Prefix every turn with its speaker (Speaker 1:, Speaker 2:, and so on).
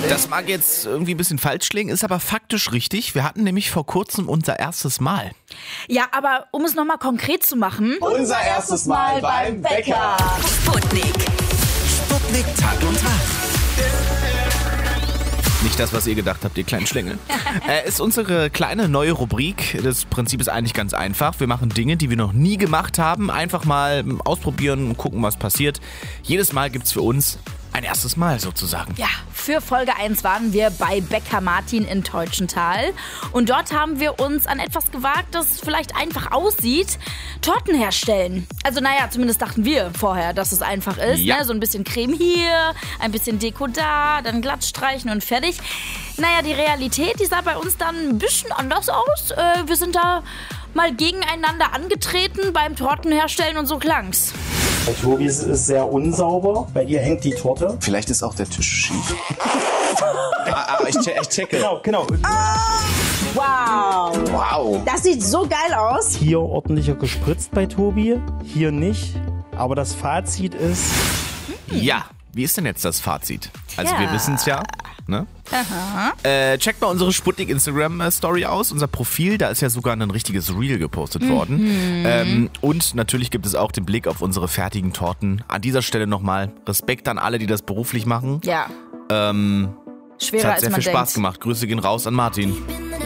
Speaker 1: Das mag jetzt irgendwie ein bisschen falsch klingen, ist aber faktisch richtig. Wir hatten nämlich vor kurzem unser erstes Mal.
Speaker 2: Ja, aber um es nochmal konkret zu machen.
Speaker 3: Unser erstes Mal beim Bäcker.
Speaker 4: Sputnik.
Speaker 5: Sputnik Tag und Tag.
Speaker 1: Nicht das, was ihr gedacht habt, ihr kleinen Schlingel. Ist unsere kleine neue Rubrik. Das Prinzip ist eigentlich ganz einfach. Wir machen Dinge, die wir noch nie gemacht haben. Einfach mal ausprobieren und gucken, was passiert. Jedes Mal gibt's für uns ein erstes Mal sozusagen.
Speaker 2: Ja, für Folge 1 waren wir bei Bäcker Martin in Teutschenthal. Und dort haben wir uns an etwas gewagt, das vielleicht einfach aussieht. Torten herstellen. Also naja, zumindest dachten wir vorher, dass es einfach ist.
Speaker 1: Ja.
Speaker 2: Ne? So ein bisschen Creme hier, ein bisschen Deko da, dann glatt streichen und fertig. Naja, die Realität, die sah bei uns dann ein bisschen anders aus. Wir sind da mal gegeneinander angetreten beim Tortenherstellen und so klang's.
Speaker 6: Bei Tobi ist es sehr unsauber. Bei dir hängt die Torte.
Speaker 3: Vielleicht ist auch der Tisch schief. Ich checke.
Speaker 6: Genau.
Speaker 7: Wow.
Speaker 3: Wow.
Speaker 7: Das sieht so geil aus.
Speaker 6: Hier ordentlicher gespritzt bei Tobi, hier nicht. Aber das Fazit ist...
Speaker 1: Ja, wie ist denn jetzt das Fazit? Also
Speaker 2: Ja.
Speaker 1: wir wissen es ja. Ne? Checkt mal unsere Sputnik Instagram-Story aus, unser Profil, da ist ja sogar ein richtiges Reel gepostet worden. Und natürlich gibt es auch den Blick auf unsere fertigen Torten. An dieser Stelle nochmal Respekt an alle, die das beruflich machen.
Speaker 2: Ja.
Speaker 1: Es
Speaker 2: Schwerer
Speaker 1: hat
Speaker 2: als
Speaker 1: sehr
Speaker 2: man
Speaker 1: viel Spaß
Speaker 2: denkt.
Speaker 1: gemacht. Grüße gehen raus an Martin.